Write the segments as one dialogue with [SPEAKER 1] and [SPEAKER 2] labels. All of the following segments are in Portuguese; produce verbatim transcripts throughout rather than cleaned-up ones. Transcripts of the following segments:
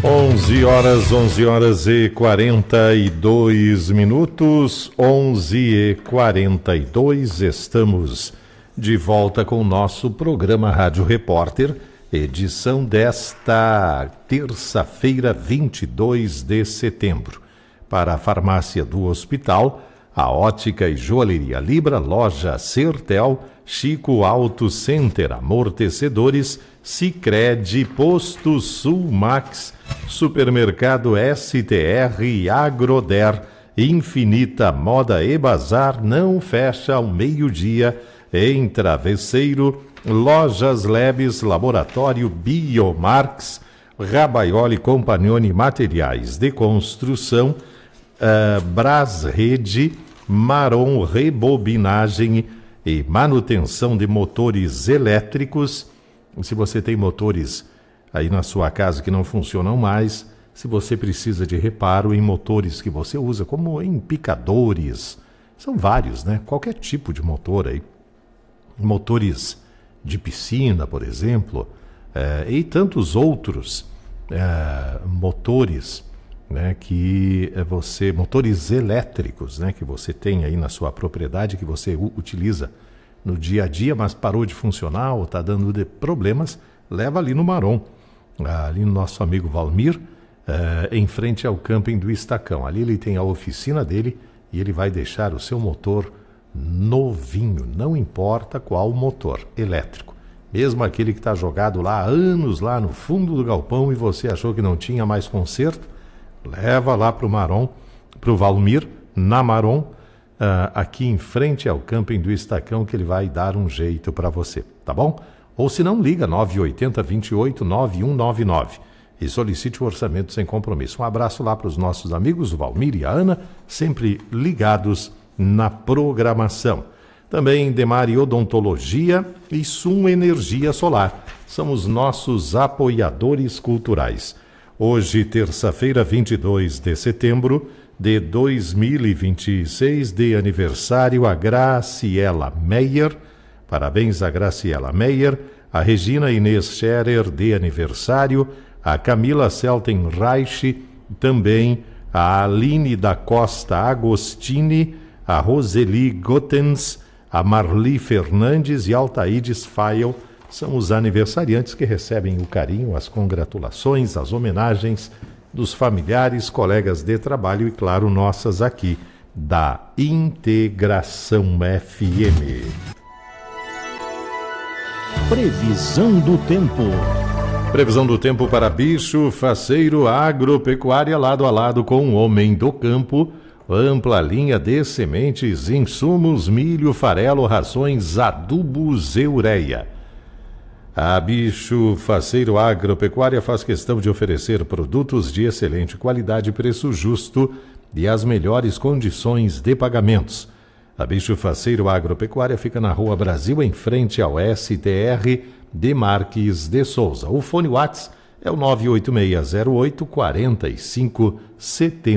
[SPEAKER 1] onze horas, onze horas e quarenta e dois minutos, onze e quarenta e dois, estamos de volta com o nosso programa Rádio Repórter, edição desta terça-feira, vinte e dois de setembro. Para a farmácia do hospital, a Ótica e Joalheria Libra, loja Sertel, Chico Auto Center, amortecedores, Sicredi, Posto Sul Max, Supermercado S T R, Agroder, Infinita Moda e Bazar, não fecha ao meio-dia, em Travesseiro, Lojas Lebes, Laboratório Biomarx, Rabaioli Compagnoni Materiais de Construção, uh, Brasrede, Maron Rebobinagem e Manutenção de Motores Elétricos. Se você tem motores aí na sua casa que não funcionam mais, se você precisa de reparo em motores que você usa, como em picadores, são vários, né? Qualquer tipo de motor aí. Motores de piscina, por exemplo, é, e tantos outros é, motores, né, que você, motores elétricos, né, que você tem aí na sua propriedade, que você u- utiliza no dia a dia, mas parou de funcionar ou está dando de problemas, leva ali no Maron, ali no nosso amigo Valmir, é, em frente ao camping do Estacão. Ali ele tem a oficina dele e ele vai deixar o seu motor novinho, não importa qual motor elétrico, mesmo aquele que está jogado lá há anos lá no fundo do galpão e você achou que não tinha mais conserto, leva lá para o Maron, para o Valmir, na Maron, uh, aqui em frente ao camping do Estacão, que ele vai dar um jeito para você, tá bom? Ou se não, liga nove oito zero, vinte e oito, nove um nove nove e solicite o orçamento sem compromisso. Um abraço lá para os nossos amigos, o Valmir e a Ana, sempre ligados na programação. Também Demari Odontologia e Sum Energia Solar são os nossos apoiadores culturais. Hoje, terça-feira, vinte e dois de setembro de dois mil e vinte e seis, de aniversário a Graciela Meyer. Parabéns a Graciela Meyer, a Regina Inês Scherer de aniversário, a Camila Selten Reich, também a Aline da Costa Agostini, a Roseli Gottens, a Marli Fernandes e Altaides Fael são os aniversariantes que recebem o carinho, as congratulações, as homenagens dos familiares, colegas de trabalho e, claro, nossas aqui da Integração F M.
[SPEAKER 2] Previsão do tempo.
[SPEAKER 1] Previsão do tempo para Bicho Faceiro Agropecuária, lado a lado com o homem do campo. Ampla linha de sementes, insumos, milho, farelo, rações, adubos e ureia. A Bicho Faceiro Agropecuária faz questão de oferecer produtos de excelente qualidade, preço justo e as melhores condições de pagamentos. A Bicho Faceiro Agropecuária fica na Rua Brasil, em frente ao S T R de Marques de Souza. O fone WhatsApp é o nove oito seis zero oito, quatro cinco sete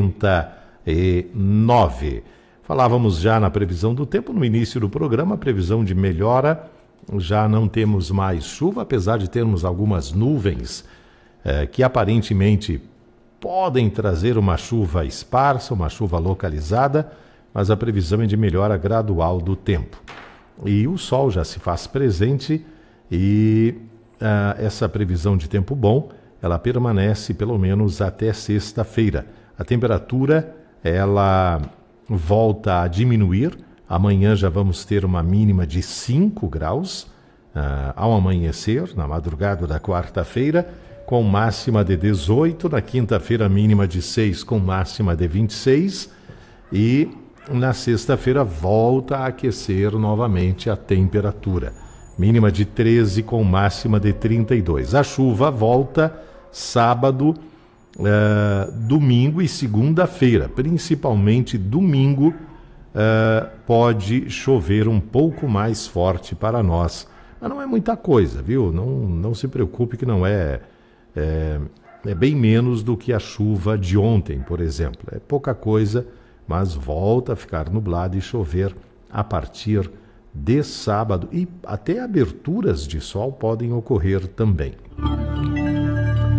[SPEAKER 1] nove. Falávamos já na previsão do tempo no início do programa, previsão de melhora. Já não temos mais chuva, apesar de termos algumas nuvens eh, que aparentemente podem trazer uma chuva esparsa, uma chuva localizada, mas a previsão é de melhora gradual do tempo. E o sol já se faz presente e uh, essa previsão de tempo bom, ela permanece pelo menos até sexta-feira. A temperatura, ela volta a diminuir. Amanhã já vamos ter uma mínima de cinco graus uh, ao amanhecer, na madrugada da quarta-feira, com máxima de dezoito. Na quinta-feira, mínima de seis, com máxima de vinte e seis. E na sexta-feira volta a aquecer novamente a temperatura. Mínima de treze, com máxima de trinta e dois. A chuva volta sábado, uh, domingo e segunda-feira. Principalmente domingo, uh, pode chover um pouco mais forte para nós. Mas não é muita coisa, viu? Não, não se preocupe que não é, é... É bem menos do que a chuva de ontem, por exemplo. É pouca coisa, mas volta a ficar nublado e chover a partir de sábado. E até aberturas de sol podem ocorrer também.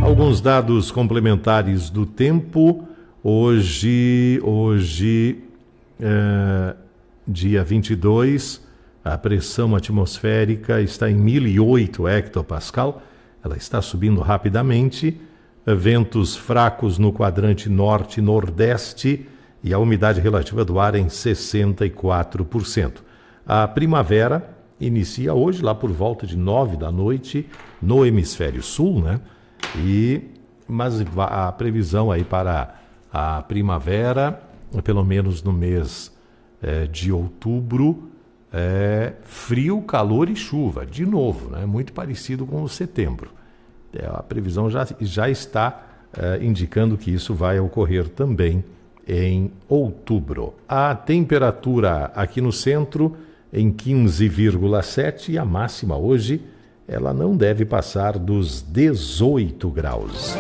[SPEAKER 1] Alguns dados complementares do tempo. Hoje, hoje é, dia vinte e dois, a pressão atmosférica está em mil e oito hectopascal. Ela está subindo rapidamente. Ventos fracos no quadrante norte e nordeste e a umidade relativa do ar em sessenta e quatro por cento. A primavera inicia hoje, lá por volta de nove da noite, no hemisfério sul, né? E, mas a previsão aí para a primavera, pelo menos no mês é, de outubro, é frio, calor e chuva, de novo, né? Muito parecido com o setembro. É, a previsão já, já está é, indicando que isso vai ocorrer também em outubro. A temperatura aqui no centro em quinze vírgula sete e a máxima hoje ela não deve passar dos dezoito graus.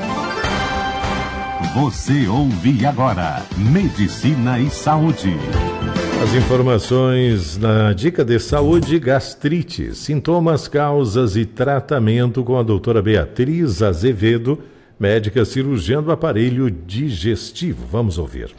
[SPEAKER 2] Você ouve agora Medicina e Saúde.
[SPEAKER 1] As informações na Dica de Saúde: gastrite, sintomas, causas e tratamento, com a doutora Beatriz Azevedo, médica cirurgiã do aparelho digestivo. Vamos ouvir.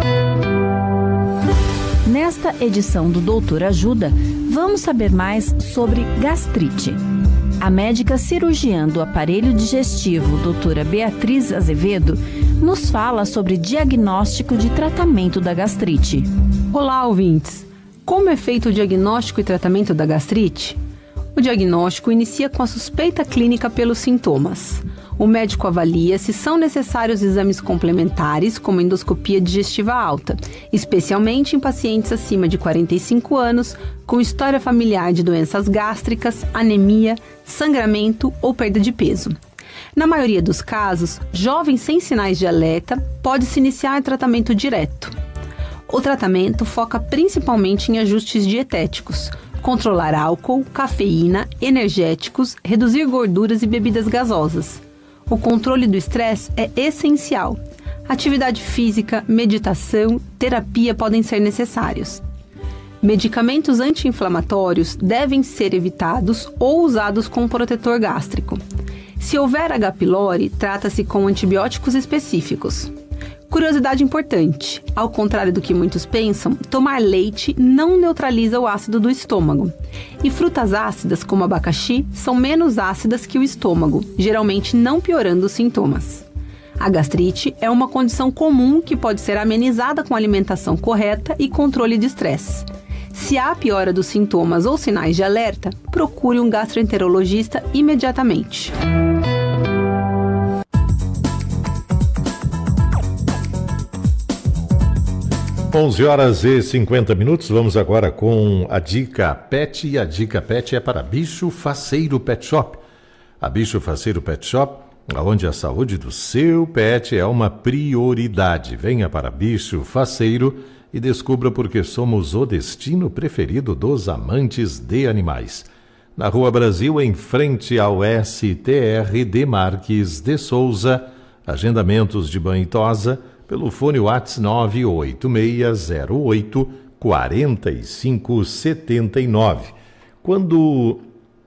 [SPEAKER 3] Nesta edição do Doutor Ajuda, vamos saber mais sobre gastrite. A médica cirurgiã do aparelho digestivo, doutora Beatriz Azevedo, nos fala sobre diagnóstico de tratamento da gastrite.
[SPEAKER 4] Olá, ouvintes! Como é feito o diagnóstico e tratamento da gastrite? O diagnóstico inicia com a suspeita clínica pelos sintomas. O médico avalia se são necessários exames complementares, como endoscopia digestiva alta, especialmente em pacientes acima de quarenta e cinco anos, com história familiar de doenças gástricas, anemia, sangramento ou perda de peso. Na maioria dos casos, jovens sem sinais de alerta pode-se iniciar tratamento direto. O tratamento foca principalmente em ajustes dietéticos, controlar álcool, cafeína, energéticos, reduzir gorduras e bebidas gasosas. O controle do estresse é essencial. Atividade física, meditação, terapia podem ser necessários. Medicamentos anti-inflamatórios devem ser evitados ou usados com protetor gástrico. Se houver H. pylori, trata-se com antibióticos específicos. Curiosidade importante: ao contrário do que muitos pensam, tomar leite não neutraliza o ácido do estômago. E frutas ácidas, como abacaxi, são menos ácidas que o estômago, geralmente não piorando os sintomas. A gastrite é uma condição comum que pode ser amenizada com alimentação correta e controle de estresse. Se há piora dos sintomas ou sinais de alerta, procure um gastroenterologista imediatamente.
[SPEAKER 1] onze horas e cinquenta minutos, vamos agora com a Dica Pet, e a Dica Pet é para Bicho Faceiro Pet Shop. A Bicho Faceiro Pet Shop, onde a saúde do seu pet é uma prioridade. Venha para Bicho Faceiro e descubra por que somos o destino preferido dos amantes de animais. Na Rua Brasil, em frente ao S T R de Marques de Souza, agendamentos de banho e tosa pelo fone WhatsApp nove oito seis zero oito quatro cinco sete nove. Quando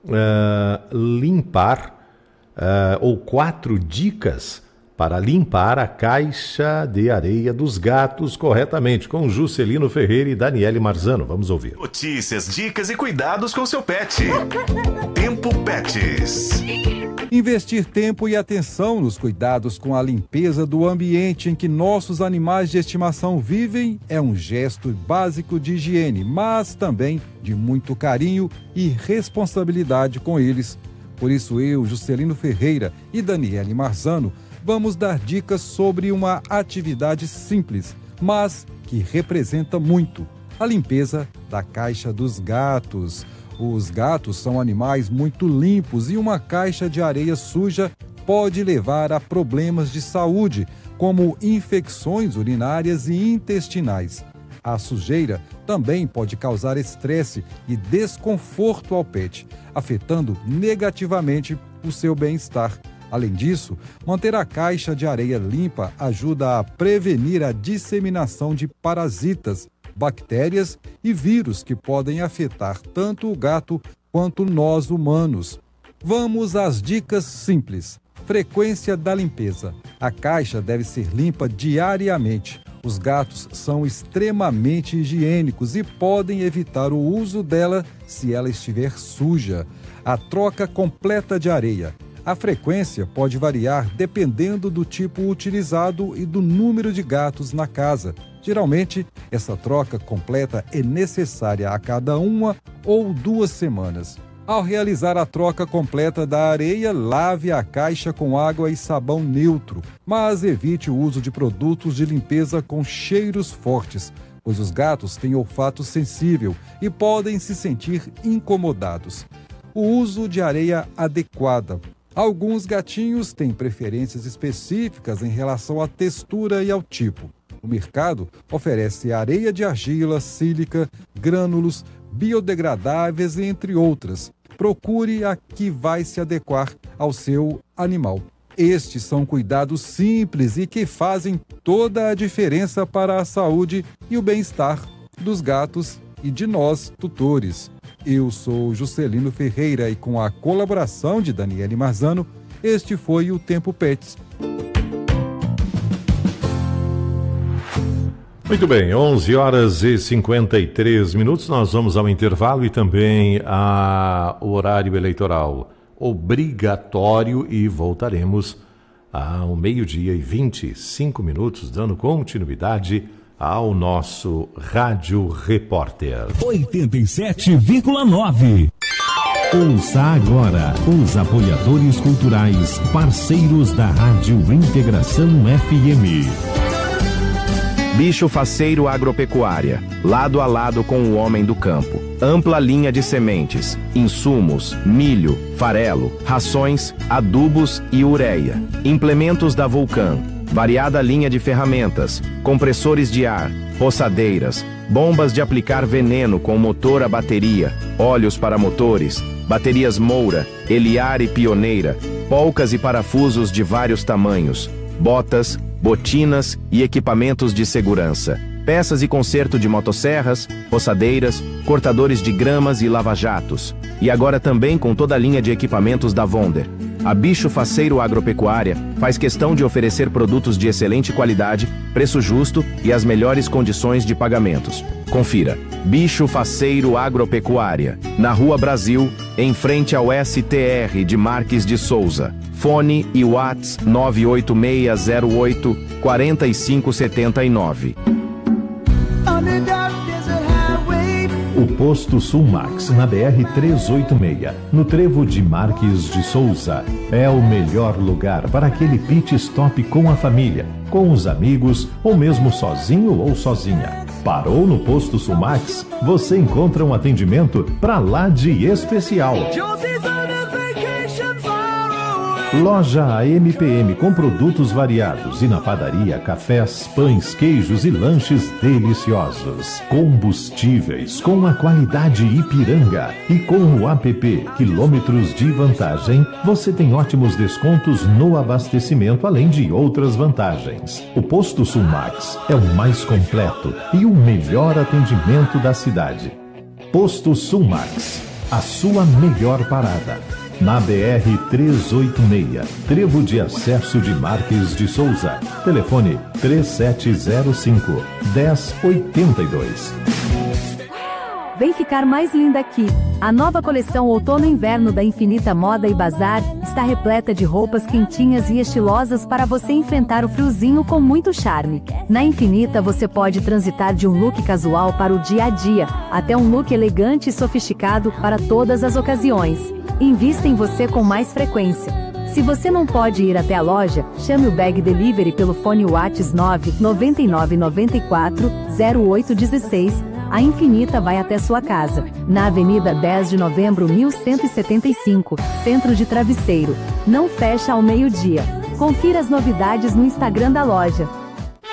[SPEAKER 1] uh, limpar, uh, ou quatro dicas para limpar a caixa de areia dos gatos corretamente, com Juscelino Ferreira e Daniele Marzano. Vamos ouvir.
[SPEAKER 5] Notícias, dicas e cuidados com seu pet. Tempo Pets.
[SPEAKER 6] Investir tempo e atenção nos cuidados com a limpeza do ambiente em que nossos animais de estimação vivem é um gesto básico de higiene, mas também de muito carinho e responsabilidade com eles. Por isso eu, Juscelino Ferreira e Daniele Marzano, vamos dar dicas sobre uma atividade simples, mas que representa muito: a limpeza da caixa dos gatos. Os gatos são animais muito limpos e uma caixa de areia suja pode levar a problemas de saúde, como infecções urinárias e intestinais. A sujeira também pode causar estresse e desconforto ao pet, afetando negativamente o seu bem-estar. Além disso, manter a caixa de areia limpa ajuda a prevenir a disseminação de parasitas, bactérias e vírus que podem afetar tanto o gato quanto nós humanos. Vamos às dicas simples. Frequência da limpeza. A caixa deve ser limpa diariamente. Os gatos são extremamente higiênicos e podem evitar o uso dela se ela estiver suja. A troca completa de areia. A frequência pode variar dependendo do tipo utilizado e do número de gatos na casa. Geralmente, essa troca completa é necessária a cada uma ou duas semanas. Ao realizar a troca completa da areia, lave a caixa com água e sabão neutro, mas evite o uso de produtos de limpeza com cheiros fortes, pois os gatos têm olfato sensível e podem se sentir incomodados. O uso de areia adequada. Alguns gatinhos têm preferências específicas em relação à textura e ao tipo. O mercado oferece areia de argila, sílica, grânulos, biodegradáveis, entre outras. Procure a que vai se adequar ao seu animal. Estes são cuidados simples e que fazem toda a diferença para a saúde e o bem-estar dos gatos e de nós, tutores. Eu sou Juscelino Ferreira e com a colaboração de Daniele Marzano, este foi o Tempo Pets.
[SPEAKER 1] Muito bem, onze horas e cinquenta e três minutos, nós vamos ao intervalo e também ao horário eleitoral obrigatório e voltaremos ao meio-dia e vinte e cinco minutos, dando continuidade ao nosso Rádio Repórter.
[SPEAKER 2] oitenta e sete vírgula nove. Ouça agora os apoiadores culturais, parceiros da Rádio Integração F M.
[SPEAKER 7] Bicho Faceiro Agropecuária, lado a lado com o homem do campo. Ampla linha de sementes, insumos, milho, farelo, rações, adubos e ureia. Implementos da Vulcan, variada linha de ferramentas, compressores de ar, roçadeiras, bombas de aplicar veneno com motor a bateria, óleos para motores, baterias Moura, Eliar e Pioneira, polcas e parafusos de vários tamanhos, botas, botinas e equipamentos de segurança, peças e conserto de motosserras, roçadeiras, cortadores de gramas e lava-jatos. E agora também com toda a linha de equipamentos da Vonder. A Bicho Faceiro Agropecuária faz questão de oferecer produtos de excelente qualidade, preço justo e as melhores condições de pagamentos. Confira. Bicho Faceiro Agropecuária, na Rua Brasil, em frente ao S T R de Marques de Souza. Fone e Whats nove oito seis zero oito quatro cinco sete nove.
[SPEAKER 2] O posto Sulmax, na B R trezentos e oitenta e seis, no trevo de Marques de Souza, é o melhor lugar para aquele pit stop com a família, com os amigos ou mesmo sozinho ou sozinha. Parou no posto Sulmax? Você encontra um atendimento pra lá de especial. Loja A M P M com produtos variados e na padaria, cafés, pães, queijos e lanches deliciosos. Combustíveis com a qualidade Ipiranga e com o app Quilômetros de Vantagem, você tem ótimos descontos no abastecimento, além de outras vantagens. O posto Sulmax é o mais completo e o melhor atendimento da cidade. Posto Sulmax, a sua melhor parada. Na B R trezentos e oitenta e seis, trevo de acesso de Marques de Souza. Telefone três sete zero cinco, um zero oito dois.
[SPEAKER 8] Vem ficar mais linda aqui. A nova coleção Outono e Inverno da Infinita Moda e Bazar está repleta de roupas quentinhas e estilosas para você enfrentar o friozinho com muito charme. Na Infinita você pode transitar de um look casual para o dia a dia, até um look elegante e sofisticado para todas as ocasiões. Invista em você com mais frequência. Se você não pode ir até a loja, chame o Bag Delivery pelo fone WhatsApp nove nove nove nove quatro zero oito um seis. A Infinita vai até sua casa, na Avenida dez de Novembro mil cento e setenta e cinco, Centro de Travesseiro. Não fecha ao meio-dia. Confira as novidades no Instagram da loja.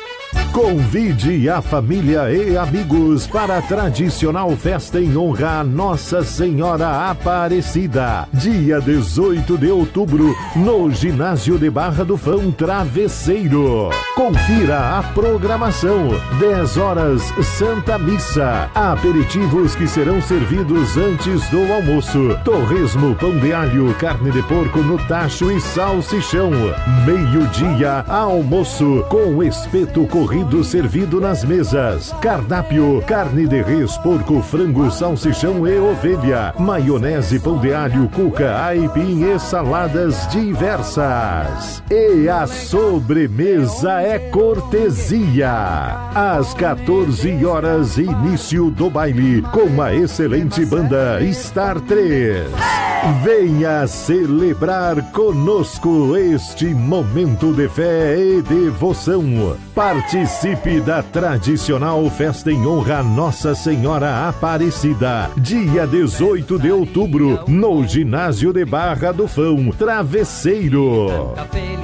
[SPEAKER 2] Convide a família e amigos para a tradicional festa em honra a Nossa Senhora Aparecida. Dia dezoito de outubro, no Ginásio de Barra do Fão Travesseiro. Confira a programação. dez horas, Santa Missa. Aperitivos que serão servidos antes do almoço. Torresmo, pão de alho, carne de porco no tacho e salsichão. Meio-dia, almoço com espeto corrido servido nas mesas. Cardápio: carne de res, porco, frango, salsichão e ovelha. Maionese, pão de alho, cuca, aipim e saladas diversas. E a sobremesa é cortesia. Às quatorze horas, início do baile com a excelente banda Star três. Venha celebrar conosco este momento de fé e devoção. Participe da tradicional festa em honra a Nossa Senhora Aparecida. Dia dezoito de outubro, no Ginásio de Barra do Fão Travesseiro.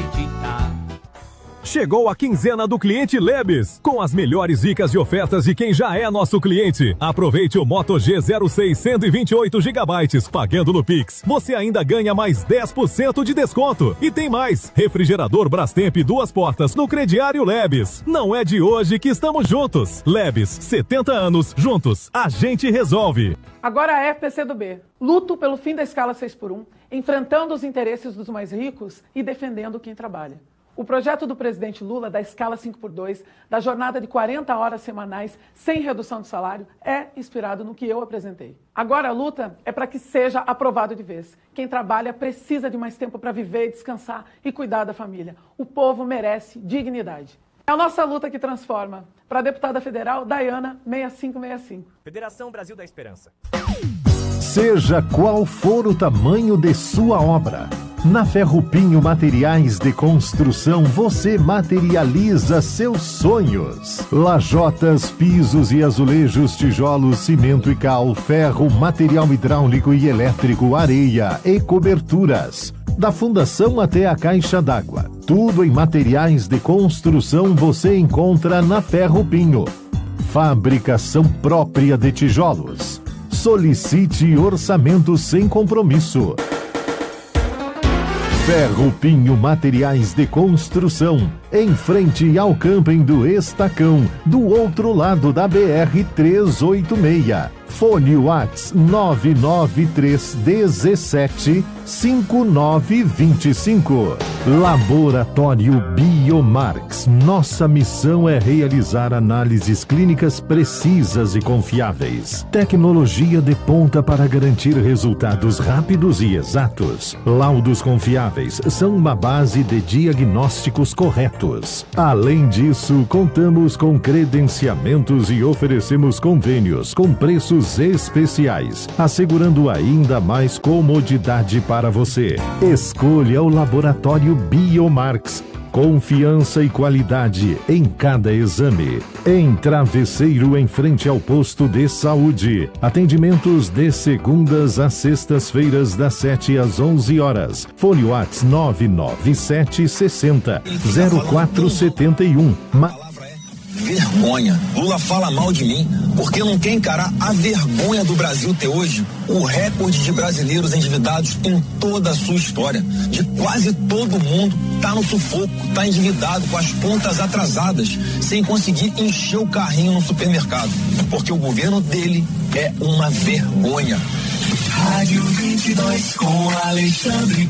[SPEAKER 9] Chegou a quinzena do cliente Lebes, com as melhores dicas e ofertas de quem já é nosso cliente. Aproveite o Moto G zero seis cento e vinte e oito gigabytes, pagando no Pix. Você ainda ganha mais dez por cento de desconto. E tem mais, refrigerador Brastemp duas portas no crediário Lebes. Não é de hoje que estamos juntos. Lebes, setenta anos, juntos, a gente resolve.
[SPEAKER 10] Agora a F P C do B. Luto pelo fim da escala seis por um, enfrentando os interesses dos mais ricos e defendendo quem trabalha. O projeto do presidente Lula da escala cinco por dois, da jornada de quarenta horas semanais sem redução de salário, é inspirado no que eu apresentei. Agora a luta é para que seja aprovado de vez. Quem trabalha precisa de mais tempo para viver, descansar e cuidar da família. O povo merece dignidade. É a nossa luta que transforma. Para a deputada federal, Daiana seis cinco seis cinco.
[SPEAKER 11] Federação Brasil da Esperança.
[SPEAKER 2] Seja qual for o tamanho de sua obra, na Ferrupinho Materiais de Construção você materializa seus sonhos. Lajotas, pisos e azulejos, tijolos, cimento e cal, ferro, material hidráulico e elétrico, areia e coberturas. Da fundação até a caixa d'água, tudo em materiais de construção você encontra na Ferrupinho. Fabricação própria de tijolos. Solicite orçamento sem compromisso. Ferrupinho Materiais de Construção, em frente ao camping do Estacão, do outro lado da B R trezentos e oitenta e seis. Fone WhatsApp nove nove três um sete cinco nove dois cinco. Laboratório Biomarx. Nossa missão é realizar análises clínicas precisas e confiáveis. Tecnologia de ponta para garantir resultados rápidos e exatos. Laudos confiáveis são uma base de diagnósticos corretos. Além disso, contamos com credenciamentos e oferecemos convênios com preços especiais, assegurando ainda mais comodidade para você. Escolha o Laboratório Biomarx. Confiança e qualidade em cada exame. Em Travesseiro, em frente ao posto de saúde. Atendimentos de segundas a sextas-feiras, das sete às onze horas. Fone WhatsApp nove nove sete seis zero zero quatro sete um. Ma-
[SPEAKER 12] Vergonha. Lula fala mal de mim porque não quer encarar a vergonha do Brasil ter hoje o recorde de brasileiros endividados em toda a sua história. De quase todo mundo tá no sufoco, tá endividado com as contas atrasadas, sem conseguir encher o carrinho no supermercado, porque o governo dele é uma vergonha.
[SPEAKER 13] Rádio vinte e dois com Alexandre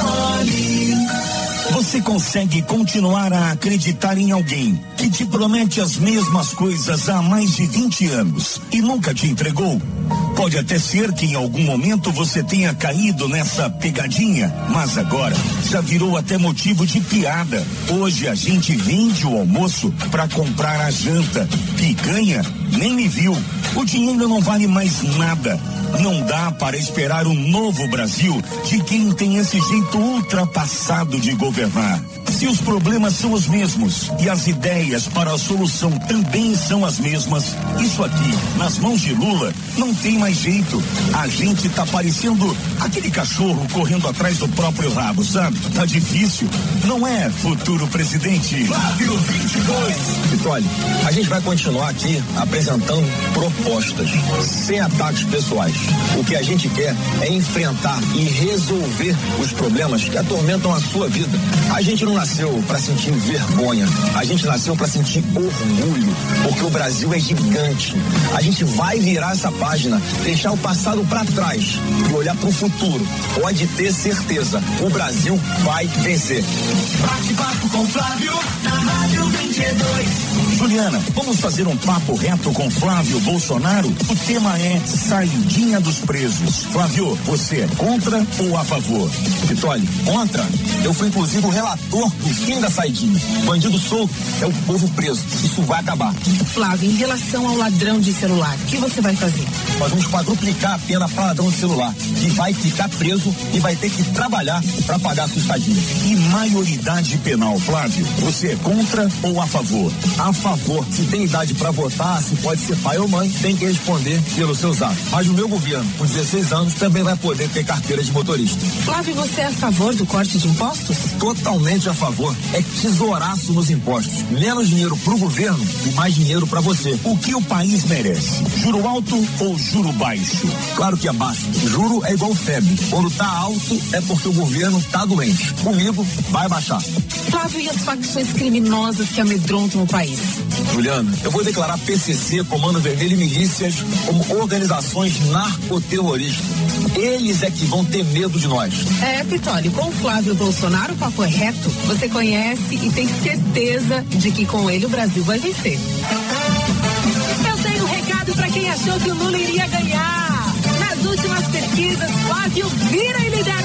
[SPEAKER 13] Pitoli. Você consegue continuar a acreditar em alguém que te promete as mesmas coisas há mais de vinte anos e nunca te entregou? Pode até ser que em algum momento você tenha caído nessa pegadinha, mas agora já virou até motivo de piada. Hoje a gente vende o almoço para comprar a janta. Picanha? Nem me viu. O dinheiro não vale mais nada. Não dá para esperar um novo Brasil de quem tem esse jeito ultrapassado de governar. Se os problemas são os mesmos e as ideias para a solução também são as mesmas, isso aqui, nas mãos de Lula, não tem mais jeito. A gente tá parecendo aquele cachorro correndo atrás do próprio rabo, sabe? Tá difícil. Não é, futuro presidente?
[SPEAKER 12] Flávio vinte e dois. Vitória, a gente vai continuar aqui apresentando propostas, sem ataques pessoais. O que a gente quer é enfrentar e resolver os problemas que atormentam a sua vida. A gente não nasceu para sentir vergonha, a gente nasceu para sentir orgulho, porque o Brasil é gigante. A gente vai virar essa página, deixar o passado para trás e olhar para o futuro. Pode ter certeza, o Brasil vai vencer.
[SPEAKER 13] Bate-papo com Flávio na Rádio vinte e dois. Juliana, vamos fazer um papo reto com Flávio Bolsonaro? O tema é saidinha dos presos. Flávio, você é contra ou a favor?
[SPEAKER 12] Vitória, contra. Eu fui inclusive o relator do fim da saidinha. Bandido solto é o povo preso. Isso vai acabar.
[SPEAKER 11] Flávio, em relação ao ladrão de celular, o que você vai fazer?
[SPEAKER 12] Nós vamos quadruplicar a pena para ladrão de celular, que vai ficar preso e vai ter que trabalhar para pagar a sua estadia.
[SPEAKER 13] E maioridade penal, Flávio, você é contra ou a favor?
[SPEAKER 12] A favor. Se tem idade para votar, se pode ser pai ou mãe, tem que responder pelos seus atos. Mas o meu governo, com dezesseis anos, também vai poder ter carteira de motorista.
[SPEAKER 11] Flávio, você é a favor do corte de impostos?
[SPEAKER 12] Totalmente a favor. É tesouraço nos impostos. Menos dinheiro pro governo e mais dinheiro para você.
[SPEAKER 13] O que o país merece? Juro alto ou juro baixo?
[SPEAKER 12] Claro que é baixo. Juro é igual febre. Quando tá alto é porque o governo tá doente. Comigo vai baixar.
[SPEAKER 11] Flávio, e as facções criminosas que amedrontam o país?
[SPEAKER 12] Juliana, eu vou declarar P C C, Comando Vermelho e milícias como organizações narcoterroristas. Eles é que vão ter medo de nós.
[SPEAKER 11] É, Pitoli, com o Flávio Bolsonaro o papo é reto. Você conhece e tem certeza de que com ele o Brasil vai vencer. Eu tenho um recado para quem achou que o Lula iria ganhar. Nas últimas pesquisas, Flávio vira e lidera